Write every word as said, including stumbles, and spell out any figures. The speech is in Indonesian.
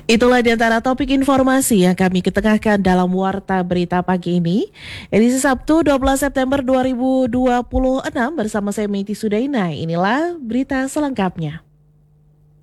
Itulah di antara topik informasi yang kami ketengahkan dalam Warta Berita pagi ini. Edisi Sabtu dua belas September dua ribu dua puluh enam bersama saya Meiti Sudaina. Inilah berita selengkapnya.